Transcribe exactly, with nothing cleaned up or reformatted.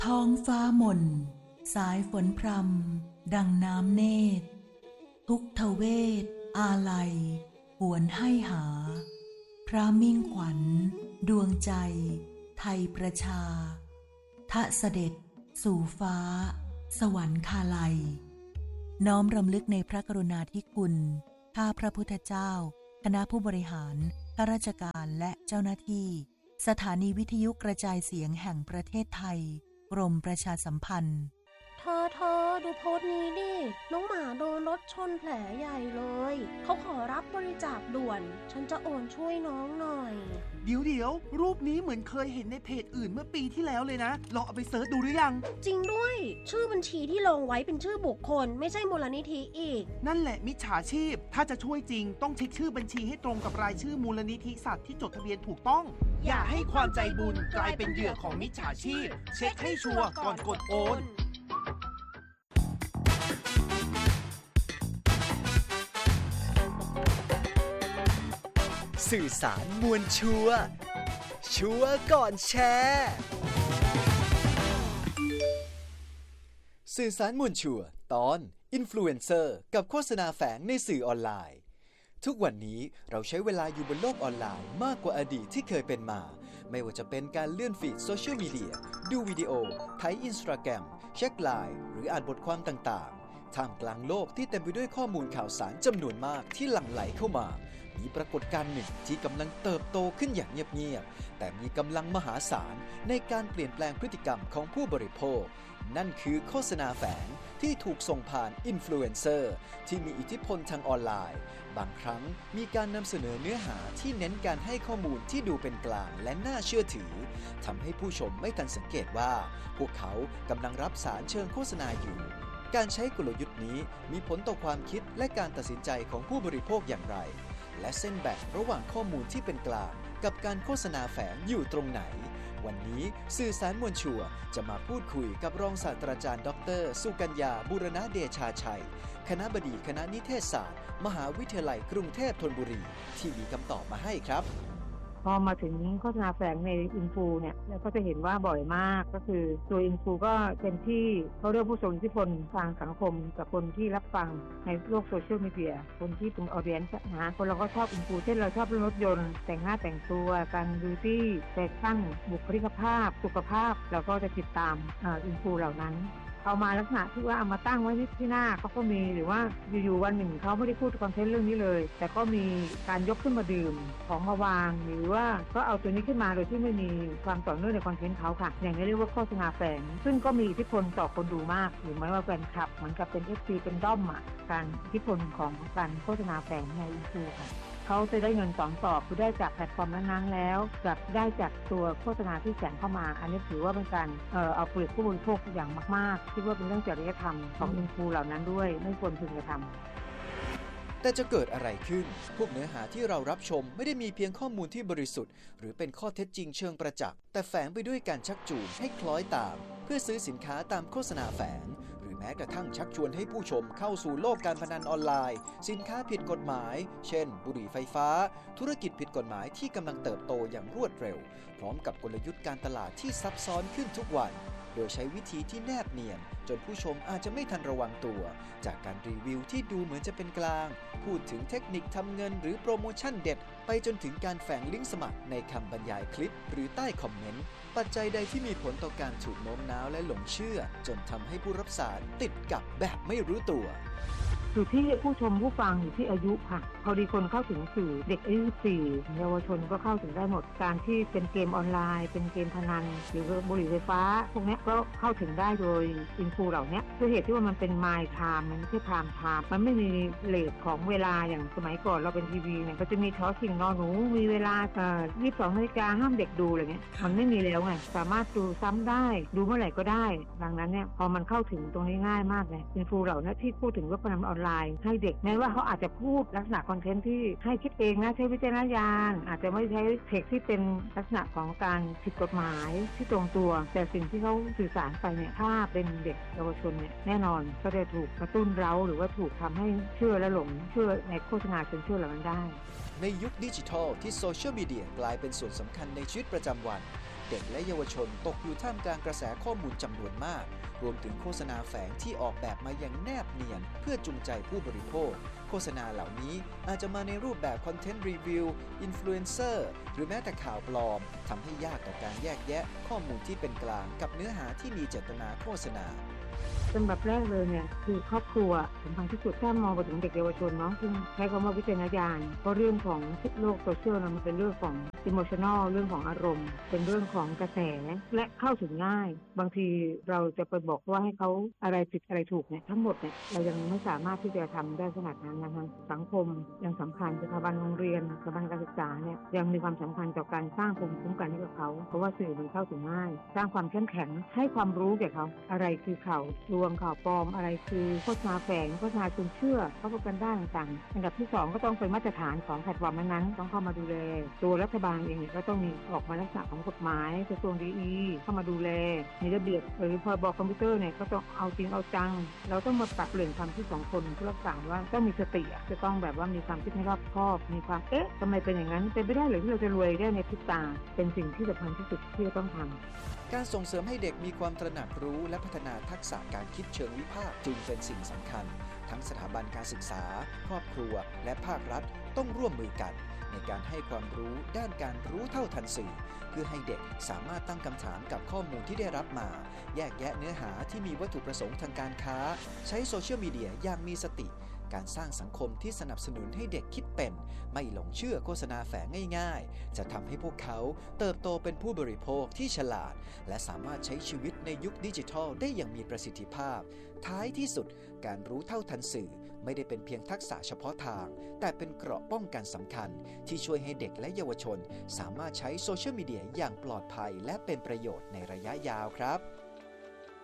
ท้องฟ้าหม่นสายฝนพรำดังน้ำเนตรทุกทเวทอาลัยหวนให้หาพระมิ่งขวัญดวงใจไทยประชาทะเสด็จสู่ฟ้าสวรรคาลัยน้อมรำลึกในพระกรุณาธิคุณข้าพระพุทธเจ้าคณะผู้บริหารข้าราชการและเจ้าหน้าที่สถานีวิทยุกระจายเสียงแห่งประเทศไทยกรมประชาสัมพันธ์เธอเธอดูโพสต์นี้ดิน้องหมาโดนรถชนแผลใหญ่เลยเขาขอรับบริจาคด่วนฉันจะโอนช่วยน้องหน่อยเดี๋ยวเดี๋ยวรูปนี้เหมือนเคยเห็นในเพจอื่นเมื่อปีที่แล้วเลยนะลองเอาไปเสิร์ชดูหรือยังจริงด้วยชื่อบัญชีที่ลงไว้เป็นชื่อบุคคลไม่ใช่มูลนิธิอีกนั่นแหละมิจฉาชีพถ้าจะช่วยจริงต้องเช็คชื่อบัญชีให้ตรงกับรายชื่อมูลนิธิสัตว์ที่จดทะเบียนถูกต้องอย่าให้ความใจบุญกลายเป็นเหยื่อของมิจฉาชีพเช็คให้ชัวร์ก่อนกดโอนสื่อสารมวลชัวร์ชัวร์ก่อนแชร์สื่อสารมวลชัวร์ตอนอินฟลูเอนเซอร์กับโฆษณาแฝงในสื่อออนไลน์ทุกวันนี้เราใช้เวลาอยู่บนโลกออนไลน์มากกว่าอดีตที่เคยเป็นมาไม่ว่าจะเป็นการเลื่อนฟีดโซเชียลมีเดียดูวิดีโอไถอินสตาแกรมเช็คไลน์หรืออ่านบทความต่างๆท่ามกลางโลกที่เต็มไปด้วยข้อมูลข่าวสารจำนวนมากที่หลั่งไหลเข้ามามีปรากฏการณ์หนึ่งที่กำลังเติบโตขึ้นอย่างเงียบๆแต่มีกำลังมหาศาลในการเปลี่ยนแปลงพฤติกรรมของผู้บริโภคนั่นคือโฆษณาแฝงที่ถูกส่งผ่านอินฟลูเอนเซอร์ที่มีอิทธิพลทางออนไลน์บางครั้งมีการนำเสนอเนื้อหาที่เน้นการให้ข้อมูลที่ดูเป็นกลางและน่าเชื่อถือทำให้ผู้ชมไม่ทันสังเกตว่าพวกเขากำลังรับสารเชิงโฆษณาอยู่การใช้กลยุทธ์นี้มีผลต่อความคิดและการตัดสินใจของผู้บริโภคอย่างไรและเส้นแบ่งระหว่างข้อมูลที่เป็นกลางกับการโฆษณาแฝงอยู่ตรงไหนวันนี้สื่อสารมวลชัวร์จะมาพูดคุยกับรองศาสตราจารย์ดร.สุกัญญาบุรณเดชาชัยคณบดีคณะนิเทศศาสตร์มหาวิทยาลัยกรุงเทพธนบุรีที่มีคำตอบมาให้ครับพอมาถึงโฆษณาแฝงในอินฟูเนี่ยเราก็จะเห็นว่าบ่อยมากก็คือตัวอินฟูก็เป็นที่เขาเรียกผู้ทรงอิทธิพลทางสังคมกับคนที่รับฟังในโลกโซเชียลมีเดียคนที่เป็นออเดียนส์นะคนเราก็ชอบอินฟูเช่นเราชอบรถยนต์แต่งหน้าแต่งตัวการบิวตี้แฟชั่นบุคลิกภาพสุขภาพเราก็จะติดตามอินฟูเหล่านั้นเอามาลักษณะที่ว่าเอามาตั้งไว้ที่หน้าเขาก็มีหรือว่าอยู่ๆวันหนึ่งเขาไม่ได้พูดคอนเทนต์เรื่องนี้เลยแต่ก็มีการยกขึ้นมาดื่มของมาวางหรือว่าก็เอาตัวนี้ขึ้นมาโดยที่ไม่มีความต่อเนื่องในคอนเทนต์เขาค่ะอย่างนี้เรียกว่าโฆษณาแฝงซึ่งก็มีอิทธิพลต่อคนดูมากหรือไม่ว่าแฟนคลับเหมือนกับเป็น เอฟ ซี เป็นด้อมอ่ะการอิทธิพลของการโฆษณาแฝงในอินฟูค่ะเขาจะได้เงินสองต่อคือได้จากแพลตฟอร์มนั้นๆแล้วกับได้จากตัวโฆษณาที่แฝงเข้ามาอันนี้ถือว่าเป็นการเอ่อเอาเปรียบผู้บริโภคอย่างมากๆคิดว่าเป็นเรื่องจริยธรรมของอินฟูเหล่านั้นด้วยไม่ควรพึงกระทำแต่จะเกิดอะไรขึ้นพวกเนื้อหาที่เรารับชมไม่ได้มีเพียงข้อมูลที่บริสุทธิ์หรือเป็นข้อเท็จจริงเชิงประจักษ์แต่แฝงไปด้วยการชักจูงให้คล้อยตามเพื่อซื้อสินค้าตามโฆษณาแฝงหรือแม้กระทั่งชักชวนให้ผู้ชมเข้าสู่โลกการพนันออนไลน์สินค้าผิดกฎหมายเช่นบุหรี่ไฟฟ้าธุรกิจผิดกฎหมายที่กำลังเติบโตอย่างรวดเร็วพร้อมกับกลยุทธ์การตลาดที่ซับซ้อนขึ้นทุกวันโดยใช้วิธีที่แนบเนียนจนผู้ชมอาจจะไม่ทันระวังตัวจากการรีวิวที่ดูเหมือนจะเป็นกลางพูดถึงเทคนิคทำเงินหรือโปรโมชั่นเด็ดไปจนถึงการแฝงลิงก์สมัครในคำบรรยายคลิปหรือใต้คอมเมนต์ปัจจัยใดที่มีผลต่อการถูกโน้มน้าวและหลงเชื่อจนทำให้ผู้รับสารติดกับแบบไม่รู้ตัวอยู่ที่ผู้ชมผู้ฟังอยู่ที่อายุค่ะพอดีคนเข้าถึงสื่อเด็กอายุสิบสี่เยาวชนก็เข้าถึงได้หมดการที่เป็นเกมออนไลน์เป็นเกมพนันหรือบุหรี่ไฟฟ้าพวกนี้ก็เข้าถึงได้โดยอินฟูเหล่านี้ด้วยเหตุที่ว่ามันเป็นไมล์ไทม์มันไม่ใช่ไทม์ไทม์มันไม่มีเลทของเวลาอย่างสมัยก่อนเราเป็นทีวีเนี่ยก็จะมีทอสิ่งนอนหนูมีเวลาเอ่อยี่สิบสองนาฬิกาห้ามเด็กดูอะไรเงี้ยมันไม่มีแล้วไงสามารถดูซ้ำได้ดูเมื่อไหร่ก็ได้ดังนั้นเนี่ยพอมันเข้าถึงตรงนี้ง่ายมากเลยอินฟูเหล่านี้ที่พูดถึงเว็บพนันออนไลน์ให้เด็กแม้ว่าเขาอาจจะพูดลักษณะคอนเทนต์ที่ให้คิดเองนะใช้วิจารณญาณอาจจะไม่ใช้เทคที่เป็นลักษณะของการผิดกฎหมายที่ตรงตัวแต่สิ่งที่เขาสื่อสารไปเนี่ยถ้าเป็นเด็กเยาวชนเนี่ยแน่นอนก็จะถูกกระตุ้นเร้าหรือว่าถูกทำให้เชื่อและหลงเชื่อในโฆษณาจนเชื่อเหล่านั้นได้ในยุคดิจิทัลที่โซเชียลมีเดียกลายเป็นส่วนสำคัญในชีวิตประจำวันเด็กและเยาวชนตกอยู่ท่ามกลางกระแสข้อมูลจำนวนมากรวมถึงโฆษณาแฝงที่ออกแบบมาอย่างแนบเนียนเพื่อจูงใจผู้บริโภคโฆษณาเหล่านี้อาจจะมาในรูปแบบคอนเทนต์รีวิวอินฟลูเอนเซอร์หรือแม้แต่ข่าวปลอมทำให้ยากต่อการแยกแยะข้อมูลที่เป็นกลางกับเนื้อหาที่มีเจตนาโฆษณาลำดับแรกเลยเนี่ยคือครอบครัวสำคัญที่สุดถ้ามองไปถึงเด็กเยาวชนเนาะซึ่งใช้คำว่าวิจารณญาณเพราะเรื่องของโลกโซเชียลมันเป็นเรื่องของอิโมชันนอลเรื่องของอารมณ์เป็นเรื่องของกระแสและเข้าถึงง่ายบางทีเราจะไปบอกว่าให้เขาอะไรผิดอะไรถูกเนี่ยทั้งหมดเนี่ยเรายังไม่สามารถที่จะทำได้ขนาดนั้นนะคะสังคมยังสำคัญสถาบันโรงเรียนสถาบันการศึกษาเนี่ยยังมีความสำคัญต่อการสร้างภูมิคุ้มกันให้กับเขาเพราะว่าสื่อมันเข้าถึงง่ายสร้างความเข้มแข็งให้ความรู้แก่เขาอะไรคือข่าวลวงข่าวปลอมอะไรคือโฆษณาแฝงโฆษณาชวนเชื่อเขาประกันได้ต่างๆอันดับที่สองก็ต้องเป็นมาตรฐานของแพลตฟอร์มนั้นๆต้องเข้ามาดูแลตัวรัฐบาลเองก็ต้องมีออกมาลักษณะของกฎหมายกระทรวงดีอีเข้ามาดูแลมีระเบียบหรือพรบคอมพิวเตอร์เนี่ยก็ต้องเอาจริงเอาจังเราต้องมาปรับเปลี่ยนความคิดของคนผู้รักษาว่าต้องมีสติจะต้องแบบว่ามีความคิดให้รอบคอบมีความเอ๊ะทำไมเป็นอย่างนั้นเป็นไปได้หรือที่เราจะรวยได้ในพริบตาเป็นสิ่งที่สำคัญที่สุดที่จะต้องทำการส่งเสริมให้เด็กมีความตระหนักรู้และพัฒนาทักษะการคิดเชิงวิพากษ์จึงเป็นสิ่งสำคัญทั้งสถาบันการศึกษาครอบครัวและภาครัฐต้องร่วมมือกันในการให้ความรู้ด้านการรู้เท่าทันสื่อเพื่อให้เด็กสามารถตั้งคำถามกับข้อมูลที่ได้รับมาแยกแยะเนื้อหาที่มีวัตถุประสงค์ทางการค้าใช้โซเชียลมีเดียอย่างมีสติการสร้างสังคมที่สนับสนุนให้เด็กคิดเป็นไม่หลงเชื่อโฆษณาแฝงง่ายๆจะทำให้พวกเขาเติบโตเป็นผู้บริโภคที่ฉลาดและสามารถใช้ชีวิตในยุคดิจิทัลได้อย่างมีประสิทธิภาพท้ายที่สุดการรู้เท่าทันสื่อไม่ได้เป็นเพียงทักษะเฉพาะทางแต่เป็นเกราะป้องกันสำคัญที่ช่วยให้เด็กและเยาวชนสามารถใช้โซเชียลมีเดียอย่างปลอดภัยและเป็นประโยชน์ในระยะยาวครับ